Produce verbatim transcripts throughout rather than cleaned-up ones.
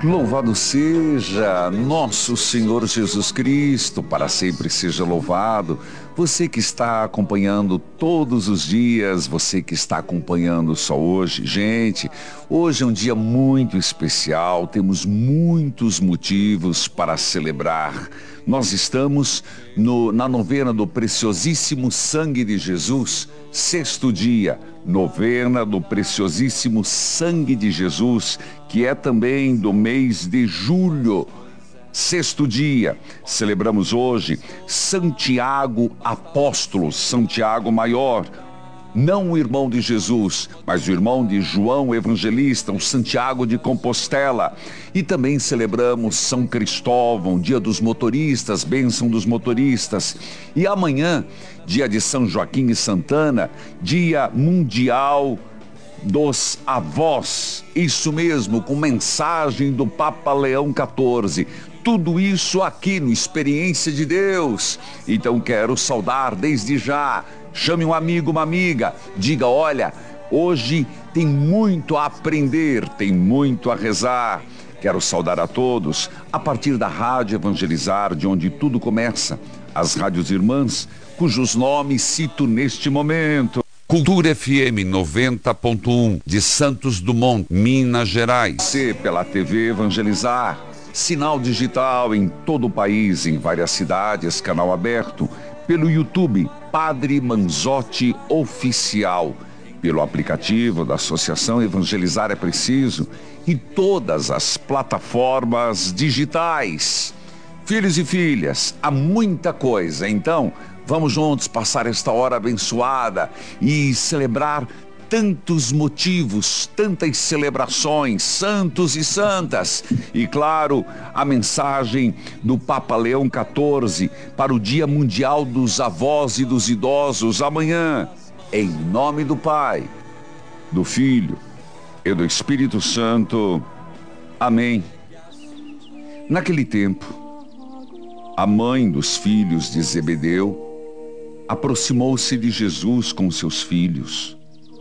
Louvado seja nosso Senhor Jesus Cristo, para sempre seja louvado. Você que está acompanhando todos os dias, você que está acompanhando só hoje. Gente, hoje é um dia muito especial, temos muitos motivos para celebrar. Nós estamos no, na novena do preciosíssimo sangue de Jesus, sexto dia, novena do preciosíssimo sangue de Jesus, que é também do mês de julho. Sexto dia, celebramos hoje Santiago Apóstolo, Santiago Maior, não o irmão de Jesus, mas o irmão de João Evangelista, o Santiago de Compostela. E também celebramos São Cristóvão, dia dos motoristas, bênção dos motoristas. E amanhã, dia de São Joaquim e Santana, dia mundial dos avós. Isso mesmo, com mensagem do Papa Leão quatorze. Tudo isso aqui no Experiência de Deus. Então quero saudar desde já. Chame um amigo, uma amiga. Diga, olha, hoje tem muito a aprender, tem muito a rezar. Quero saudar a todos a partir da Rádio Evangelizar, de onde tudo começa. As rádios irmãs, cujos nomes cito neste momento. Cultura F M noventa ponto um de Santos Dumont, Minas Gerais. C pela T V Evangelizar. Sinal digital em todo o país, em várias cidades, canal aberto. Pelo YouTube, Padre Manzotti Oficial. Pelo aplicativo da Associação Evangelizar é Preciso. E todas as plataformas digitais. Filhos e filhas, há muita coisa. Então, vamos juntos passar esta hora abençoada e celebrar tantos motivos, tantas celebrações, santos e santas. E claro, a mensagem do Papa Leão quatorze para o Dia Mundial dos Avós e dos Idosos amanhã. Em nome do Pai, do Filho e do Espírito Santo. Amém. Naquele tempo, a mãe dos filhos de Zebedeu aproximou-se de Jesus com seus filhos.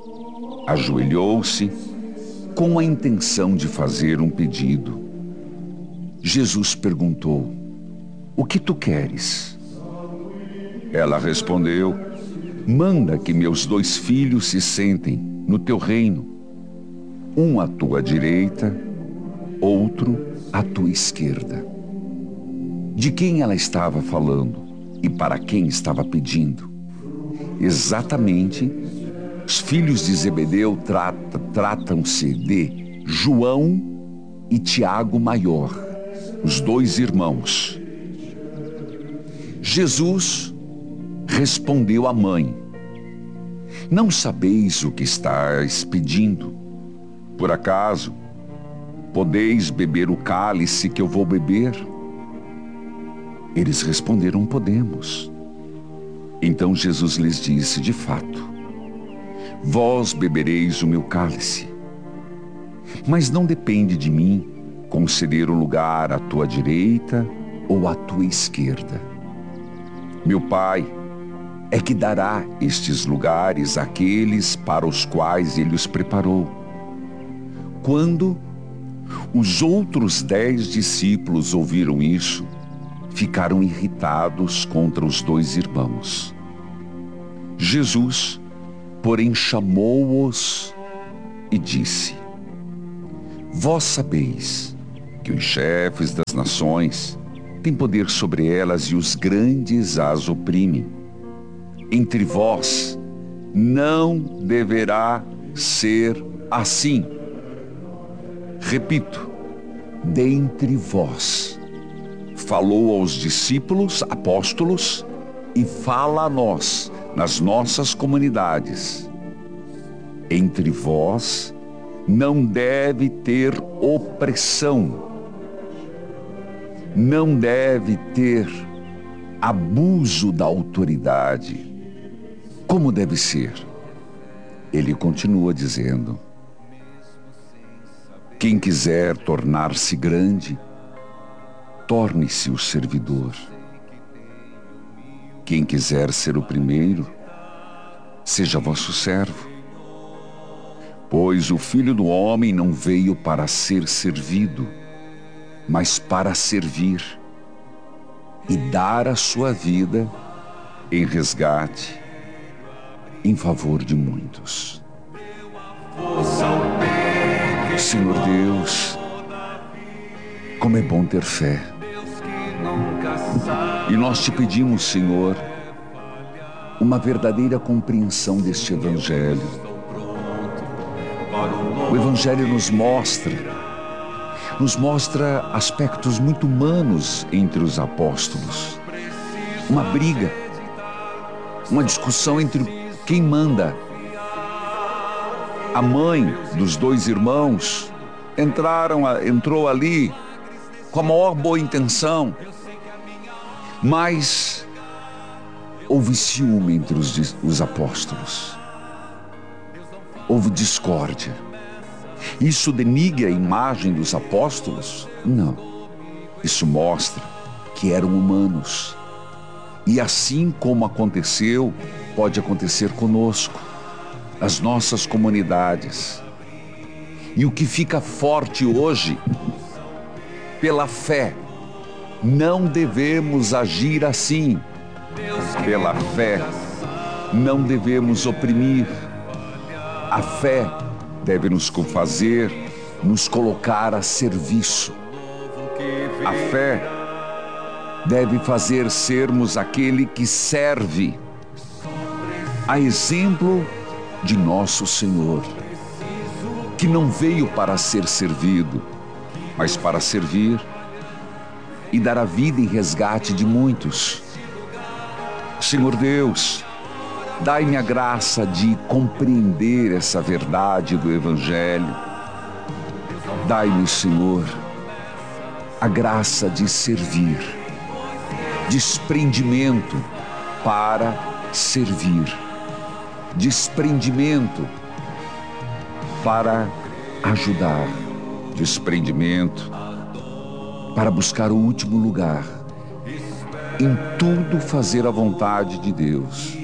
Ajoelhou-se com a intenção de fazer um pedido. Jesus perguntou: "O que tu queres?" Ela respondeu: "Manda que meus dois filhos se sentem no teu reino, um à tua direita, outro à tua esquerda." De quem ela estava falando e para quem estava pedindo? Exatamente, os filhos de Zebedeu trata, tratam-se de João e Tiago Maior, os dois irmãos. Jesus respondeu à mãe: "Não sabeis o que estáis pedindo? Por acaso podeis beber o cálice que eu vou beber?" Eles responderam: "Podemos." Então Jesus lhes disse: "De fato, vós bebereis o meu cálice, mas não depende de mim conceder o lugar à tua direita ou à tua esquerda. Meu Pai é que dará estes lugares àqueles para os quais ele os preparou." Quando os outros dez discípulos ouviram isso, ficaram irritados contra os dois irmãos. Jesus, porém, chamou-os e disse: "Vós sabeis que os chefes das nações têm poder sobre elas e os grandes as oprimem. Entre vós não deverá ser assim." Repito, dentre vós. Falou aos discípulos, apóstolos, e fala a nós, nas nossas comunidades. Entre vós não deve ter opressão, não deve ter abuso da autoridade. Como deve ser? Ele continua dizendo: "Quem quiser tornar-se grande, torne-se o servidor. Quem quiser ser o primeiro, seja vosso servo. Pois o Filho do Homem não veio para ser servido, mas para servir e dar a sua vida em resgate, em favor de muitos. Senhor Deus, como é bom ter fé. E nós te pedimos, Senhor, uma verdadeira compreensão deste Evangelho. O Evangelho nos mostra, nos mostra aspectos muito humanos entre os apóstolos. Uma briga, uma discussão entre quem manda. A mãe dos dois irmãos entraram, entrou ali com a maior boa intenção, mas houve ciúme entre os, os apóstolos. Houve discórdia. Isso denigra a imagem dos apóstolos? Não. Isso mostra que eram humanos. E assim como aconteceu, pode acontecer conosco, nas nossas comunidades. E o que fica forte hoje, pela fé, não devemos agir assim. Pela fé, não devemos oprimir. A fé deve nos fazer, nos colocar a serviço. A fé deve fazer sermos aquele que serve, a exemplo de nosso Senhor, que não veio para ser servido, mas para servir e dar a vida em resgate de muitos. Senhor Deus, dai-me a graça de compreender essa verdade do Evangelho. Dai-me, Senhor, a graça de servir, desprendimento para servir, desprendimento para ajudar, desprendimento para buscar o último lugar, em tudo fazer a vontade de Deus.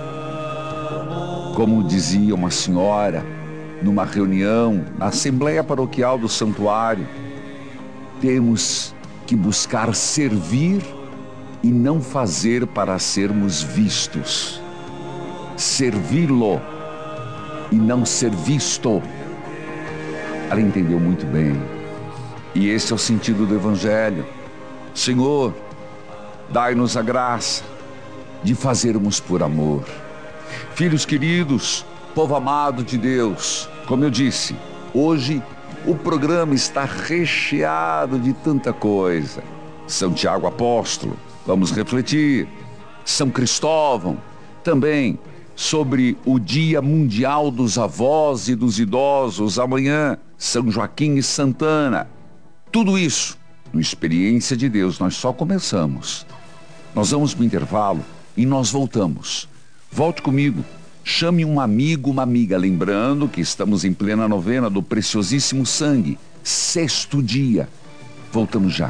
Como dizia uma senhora numa reunião na Assembleia Paroquial do Santuário, temos que buscar servir e não fazer para sermos vistos. Servi-lo e não ser visto. Ela entendeu muito bem. E esse é o sentido do Evangelho. Senhor, dai-nos a graça de fazermos por amor. Filhos queridos, povo amado de Deus, como eu disse, hoje o programa está recheado de tanta coisa. São Tiago Apóstolo, vamos refletir. São Cristóvão, também sobre o Dia Mundial dos Avós e dos Idosos, amanhã, São Joaquim e Santana. Tudo isso, no Experiência de Deus, nós só começamos. Nós vamos para o intervalo e nós voltamos. Volte comigo, chame um amigo, uma amiga, lembrando que estamos em plena novena do Preciosíssimo Sangue, sexto dia. Voltamos já.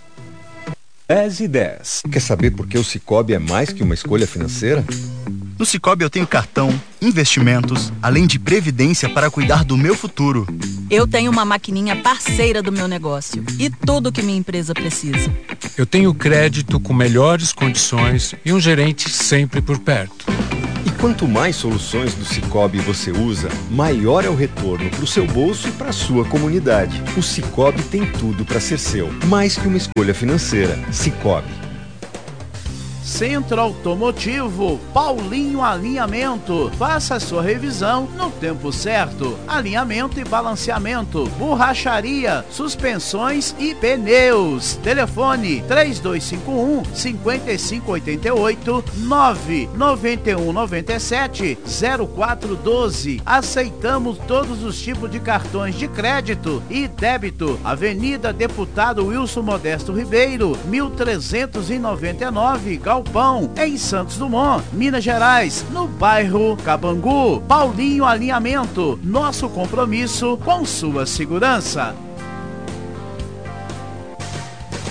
dez e dez. Quer saber por que o Sicoob é mais que uma escolha financeira? No Sicoob eu tenho cartão, investimentos, além de previdência para cuidar do meu futuro. Eu tenho uma maquininha parceira do meu negócio e tudo que minha empresa precisa. Eu tenho crédito com melhores condições e um gerente sempre por perto. E quanto mais soluções do Sicoob você usa, maior é o retorno para o seu bolso e para a sua comunidade. O Sicoob tem tudo para ser seu, mais que uma escolha financeira. Sicoob. Centro Automotivo Paulinho Alinhamento. Faça a sua revisão no tempo certo. Alinhamento e balanceamento, borracharia, suspensões e pneus. Telefone três dois cinco um, cinco cinco oito oito, nove nove um nove sete, zero quatro um dois. Aceitamos todos os tipos de cartões de crédito e débito. Avenida Deputado Wilson Modesto Ribeiro, mil trezentos e noventa e nove, Galpão, em Santos Dumont, Minas Gerais, no bairro Cabangu. Paulinho Alinhamento, nosso compromisso com sua segurança.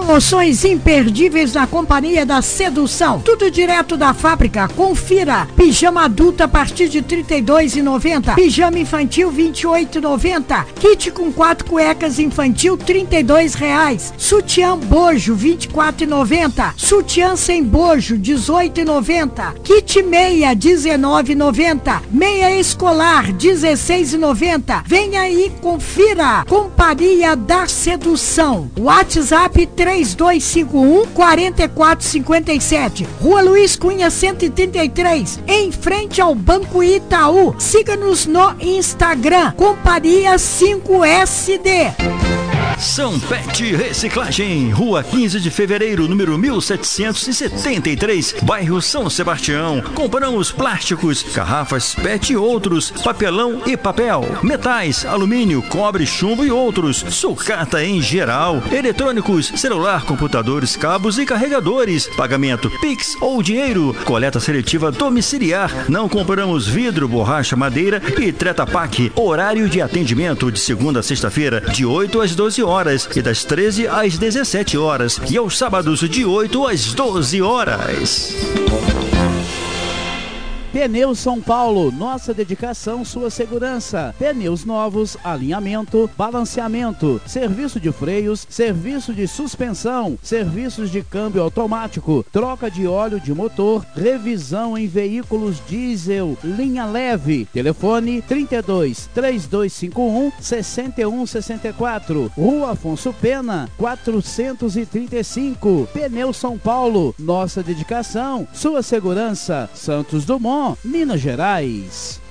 Promoções imperdíveis na Companhia da Sedução. Tudo direto da fábrica. Confira. Pijama adulto a partir de trinta e dois reais e noventa centavos. Pijama infantil vinte e oito reais e noventa centavos. Kit com quatro cuecas infantil trinta e dois reais. Sutiã bojo vinte e quatro reais e noventa centavos. Sutiã sem bojo dezoito reais e noventa centavos. Kit meia dezenove reais e noventa centavos. Meia escolar dezesseis reais e noventa centavos. Venha aí, confira. Companhia da Sedução. WhatsApp três dois cinco um, quatro quatro cinco sete. Rua Luiz Cunha cento e trinta e três, em frente ao Banco Itaú. Siga-nos no Instagram, Companhia cinco S D. São Pet Reciclagem, Rua quinze de Fevereiro, número mil setecentos e setenta e três, bairro São Sebastião. Compramos plásticos, garrafas Pet e outros, papelão e papel, metais, alumínio, cobre, chumbo e outros, sucata em geral, eletrônicos, celular, computadores, cabos e carregadores, pagamento Pix ou dinheiro, coleta seletiva domiciliar. Não compramos vidro, borracha, madeira e Treta Pak. Horário de atendimento de segunda a sexta-feira, de oito às doze horas e das treze às dezessete horas, e aos sábados de oito às doze horas. Pneus São Paulo, nossa dedicação, sua segurança. Pneus novos, alinhamento, balanceamento, serviço de freios, serviço de suspensão, serviços de câmbio automático, troca de óleo de motor, revisão em veículos diesel, linha leve. Telefone trinta e dois, três dois cinco um, seis um seis quatro. Rua Afonso Pena, quatrocentos e trinta e cinco. Pneus São Paulo, nossa dedicação, sua segurança. Santos Dumont, Minas Gerais.